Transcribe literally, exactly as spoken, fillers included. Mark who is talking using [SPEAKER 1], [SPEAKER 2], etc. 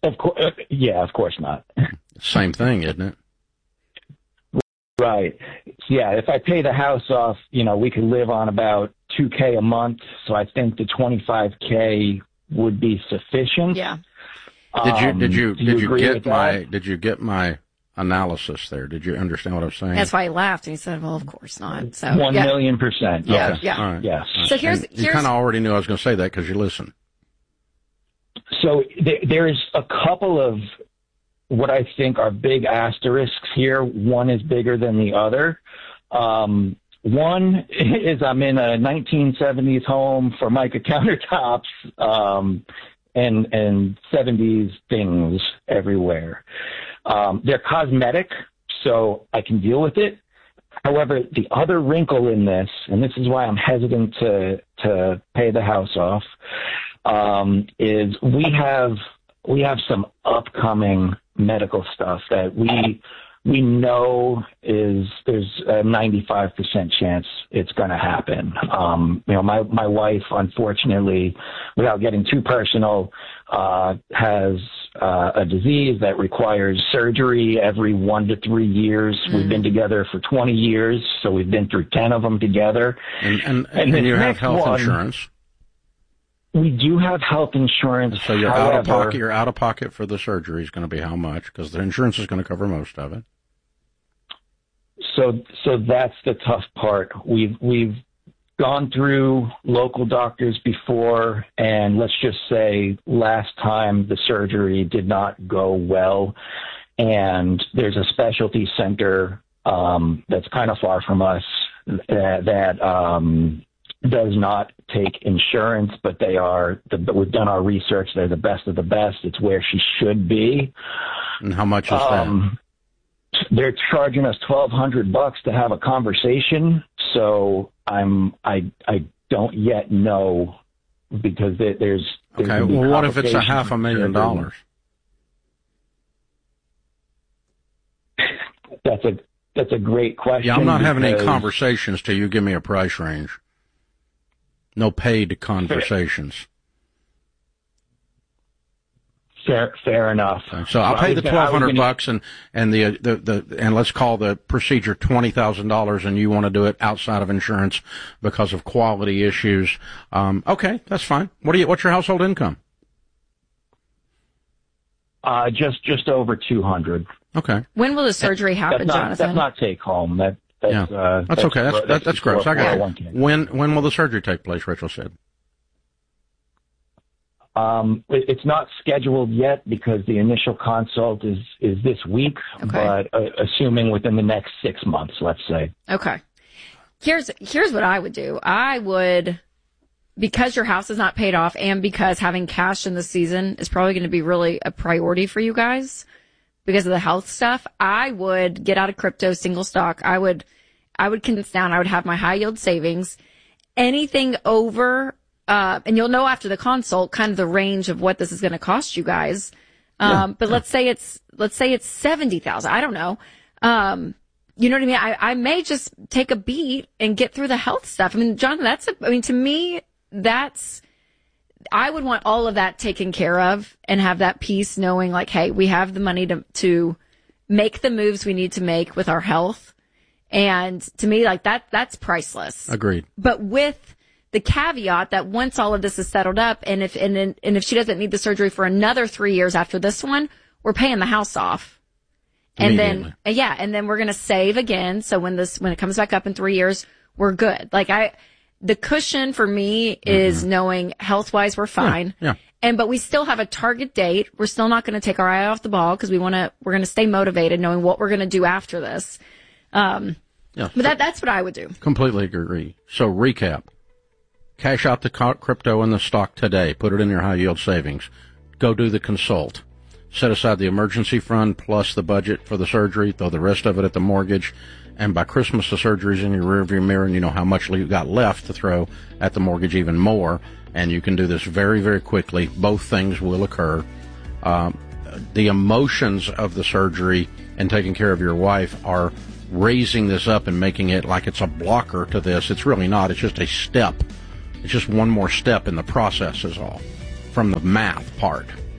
[SPEAKER 1] Of course, uh, yeah, of course not.
[SPEAKER 2] Same thing, isn't it?
[SPEAKER 1] Right. Yeah, if I pay the house off, you know, we could live on about two K a month, so I think the twenty-five K would be sufficient.
[SPEAKER 3] Yeah.
[SPEAKER 2] Did you did you
[SPEAKER 1] Um, do
[SPEAKER 2] did
[SPEAKER 1] you
[SPEAKER 2] you
[SPEAKER 1] agree
[SPEAKER 2] get
[SPEAKER 1] with
[SPEAKER 2] my
[SPEAKER 1] that?
[SPEAKER 2] did you get my analysis there? Did you understand what I was saying?
[SPEAKER 3] That's why he laughed and he said, well, of course not. So,
[SPEAKER 1] One
[SPEAKER 3] yeah.
[SPEAKER 1] million percent.
[SPEAKER 3] Yeah,
[SPEAKER 1] Yes.
[SPEAKER 3] yeah.
[SPEAKER 2] All right.
[SPEAKER 1] Yes.
[SPEAKER 3] So here's,
[SPEAKER 2] And
[SPEAKER 3] here's,
[SPEAKER 2] you kind of already knew I was going to say that because you listen.
[SPEAKER 1] So th- there's a couple of what I think are big asterisks here. One is bigger than the other. Um, one is I'm in a nineteen seventies home for mica countertops, um, and, and seventies things everywhere. Um, they're cosmetic, so I can deal with it. However, the other wrinkle in this, and this is why I'm hesitant to, to pay the house off, um, is we have, we have some upcoming medical stuff that we, we know is, there's a ninety-five percent chance it's going to happen. Um, you know, my, my wife, unfortunately, without getting too personal, uh, has, uh, a disease that requires surgery every one to three years. Mm. We've been together for twenty years, so we've been through ten of them together.
[SPEAKER 2] And, and, and, and you have health one, insurance.
[SPEAKER 1] We do have health insurance.
[SPEAKER 2] So you're
[SPEAKER 1] however,
[SPEAKER 2] out of pocket. You're out of pocket for the surgery is going to be how much? Because the insurance is going to cover most of it.
[SPEAKER 1] So, so that's the tough part. We've we've gone through local doctors before, and let's just say last time the surgery did not go well, and there's a specialty center um, that's kind of far from us that, that um, does not take insurance, but they are. The, we've done our research; they're the best of the best. It's where she should be.
[SPEAKER 2] And how much is
[SPEAKER 1] um, that? They're charging us twelve hundred bucks to have a conversation. So I'm I I don't yet know because there, there's, there's
[SPEAKER 2] okay. Well, what if it's a half a million dollars?
[SPEAKER 1] That's a that's a great question.
[SPEAKER 2] Yeah, I'm not having any conversations till you give me a price range. No paid conversations.
[SPEAKER 1] Fair, fair enough.
[SPEAKER 2] Okay. So I'll pay the twelve hundred bucks, and and the, the the and let's call the procedure twenty thousand dollars, and you want to do it outside of insurance because of quality issues. Um, okay, that's fine. What do you? What's your household income?
[SPEAKER 1] Uh, just just over two hundred.
[SPEAKER 2] Okay.
[SPEAKER 3] When will the surgery happen,
[SPEAKER 1] that's not,
[SPEAKER 3] Jonathan?
[SPEAKER 1] That's not take home. That that's
[SPEAKER 2] yeah.
[SPEAKER 1] uh,
[SPEAKER 2] that's, that's okay. That's that's, that's, that's gross. I got it. When when will the surgery take place? Rachel said.
[SPEAKER 1] Um, it, it's not scheduled yet because the initial consult is, is this week,
[SPEAKER 3] okay.
[SPEAKER 1] but uh, assuming within the next six months, let's say.
[SPEAKER 3] Okay. Here's, here's what I would do. I would, because your house is not paid off and because having cash in the season is probably going to be really a priority for you guys because of the health stuff, I would get out of crypto single stock. I would, I would condense down. I would have my high yield savings. Anything over Uh, and you'll know after the consult kind of the range of what this is going to cost you guys. Um, yeah, but yeah. let's say it's, let's say it's seventy thousand. I don't know. Um, you know what I mean? I, I may just take a beat and get through the health stuff. I mean, John, that's, a, I mean, to me, that's, I would want all of that taken care of and have that peace knowing like, hey, we have the money to, to make the moves we need to make with our health. And to me, like that, that's priceless.
[SPEAKER 2] Agreed.
[SPEAKER 3] But with the caveat that once all of this is settled up, and if and, and if she doesn't need the surgery for another three years after this one, we're paying the house off, and then yeah, and then we're gonna save again. So when this when it comes back up in three years, we're good. Like I, the cushion for me is mm-hmm. knowing health wise we're fine,
[SPEAKER 2] yeah, yeah.
[SPEAKER 3] and but we still have a target date. We're still not going to take our eye off the ball because we want to. We're going to stay motivated, knowing what we're going to do after this. Um, yeah, but that that's what I would do.
[SPEAKER 2] Completely agree. So recap. Cash out the crypto and the stock today. Put it in your high yield savings. Go do the consult. Set aside the emergency fund plus the budget for the surgery. Throw the rest of it at the mortgage. And by Christmas, the surgery's in your rearview mirror, and you know how much you got left to throw at the mortgage even more. And you can do this very, very quickly. Both things will occur. Um, the emotions of the surgery and taking care of your wife are raising this up and making it like it's a blocker to this. It's really not. It's just a step. It's just one more step in the process is all, from the math part.